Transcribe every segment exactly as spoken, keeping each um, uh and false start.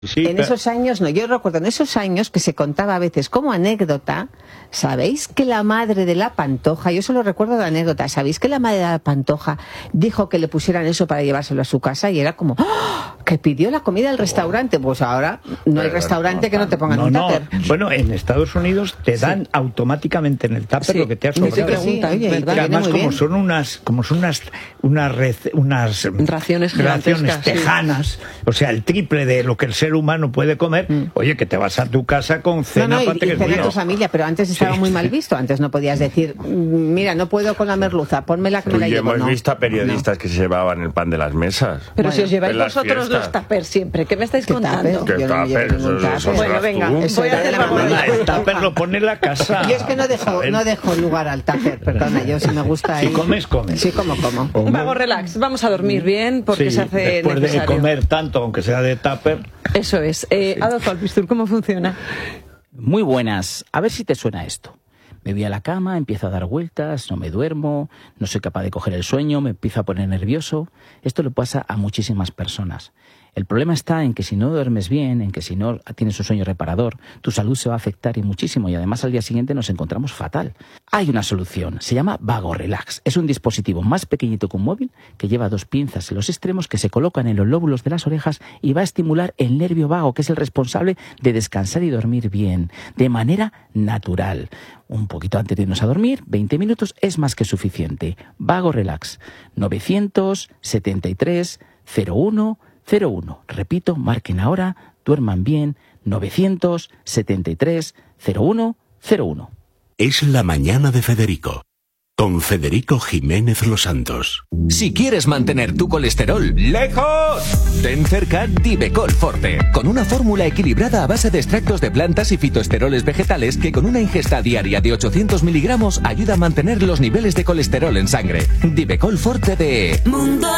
Sí, en pero... esos años, no, yo recuerdo en esos años que se contaba a veces como anécdota, ¿sabéis que la madre de la Pantoja, yo solo recuerdo de anécdota, ¿sabéis que la madre de la Pantoja dijo que le pusieran eso para llevárselo a su casa? Y era como, ¡oh!, que pidió la comida al restaurante. Pues ahora no hay restaurante que no te pongan no, un no. tupper. Bueno, en Estados Unidos te dan sí. automáticamente en el tupper sí. lo que te ha sobrado. Sí, pregunta, oye, ¿verdad? Además, como bien. son unas, como son unas, unas, rec, unas raciones, raciones tejanas, sí. o sea, el triple de lo que el ser humano puede comer, mm. oye, que te vas a tu casa con cena no, no, para y, que y es cena mío. a tu familia, pero antes estaba sí. muy mal visto. Antes no podías decir, mira, no puedo con la merluza, ponmela que me la llevo. Hemos no. visto a periodistas no. que se llevaban el pan de las mesas. Pero bueno, si os lleváis vosotros fiestas. los tuppers siempre, ¿qué me estáis ¿Qué contando? ¿Qué tupper? Eso, eso, eso bueno, venga, eso voy a hacer la El tupper lo pone en la casa. Yo es que no dejo, no dejo lugar al tupper, perdona, yo si me gusta ahí. Si comes, comes. Sí, como, como. Un vago relax, vamos a dormir bien porque sí, se hace después necesario. de comer tanto, aunque sea de tupper. Eso es. Eh, sí. Adolfo Albistur, ¿cómo funciona? Muy buenas. A ver si te suena esto. Me voy a la cama, empiezo a dar vueltas, no me duermo, no soy capaz de coger el sueño, me empiezo a poner nervioso. Esto le pasa a muchísimas personas. El problema está en que si no duermes bien, en que si no tienes un sueño reparador, tu salud se va a afectar y muchísimo, y además al día siguiente nos encontramos fatal. Hay una solución, se llama Vago Relax. Es un dispositivo más pequeñito que un móvil que lleva dos pinzas en los extremos que se colocan en los lóbulos de las orejas y va a estimular el nervio vago, que es el responsable de descansar y dormir bien, de manera natural. Un poquito antes de irnos a dormir, veinte minutos es más que suficiente. Vago Relax, novecientos setenta y tres cero uno cero uno. Repito, marquen ahora, duerman bien, novecientos setenta y tres cero uno cero uno. Es la mañana de Federico, con Federico Jiménez Los Santos. Si quieres mantener tu colesterol lejos, ten cerca Divecol Forte, con una fórmula equilibrada a base de extractos de plantas y fitoesteroles vegetales que con una ingesta diaria de ochocientos miligramos ayuda a mantener los niveles de colesterol en sangre. Divecol Forte de Mundo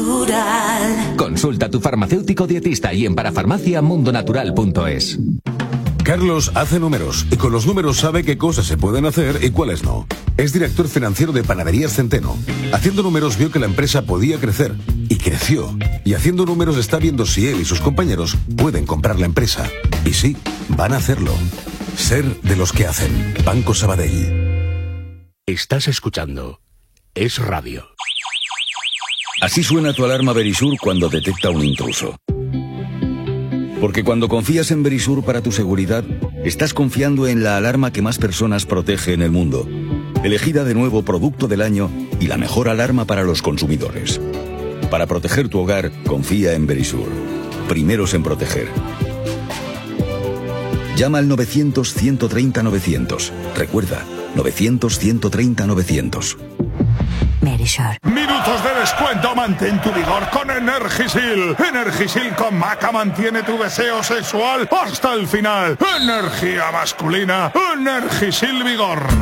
Natural. Consulta a tu farmacéutico dietista y en parafarmacia mundonatural punto es. Carlos hace números y con los números sabe qué cosas se pueden hacer y cuáles no. Es director financiero de Panaderías Centeno. Haciendo números vio que la empresa podía crecer y creció. Y haciendo números está viendo si él y sus compañeros pueden comprar la empresa. Y sí, van a hacerlo. Ser de los que hacen. Banco Sabadell. Estás escuchando Es Radio. Así suena tu alarma Verisur cuando detecta un intruso. Porque cuando confías en Verisur para tu seguridad, estás confiando en la alarma que más personas protege en el mundo. Elegida de nuevo Producto del Año y la mejor alarma para los consumidores. Para proteger tu hogar, confía en Verisur. Primeros en proteger. Llama al novecientos ciento treinta novecientos. Recuerda, novecientos ciento treinta novecientos. Verisur. Minutos de descuento, mantén tu vigor con Energisil. Energisil con maca mantiene tu deseo sexual hasta el final. Energía masculina, Energisil Vigor.